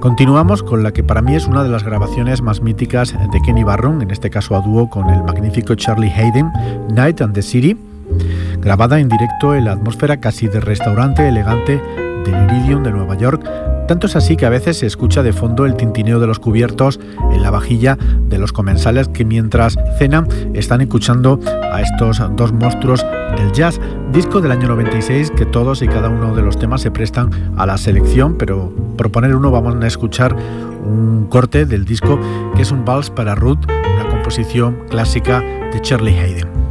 Continuamos con la que para mí es una de las grabaciones más míticas de Kenny Barron, en este caso a dúo con el magnífico Charlie Haden, Night and the City, grabada en directo en la atmósfera casi de restaurante elegante del Iridium de Nueva York. Tanto es así que a veces se escucha de fondo el tintineo de los cubiertos en la vajilla de los comensales que mientras cenan están escuchando a estos dos monstruos del jazz. Disco del año 96 que todos y cada uno de los temas se prestan a la selección, pero por poner uno vamos a escuchar un corte del disco que es un vals para Ruth, una composición clásica de Charlie Haden.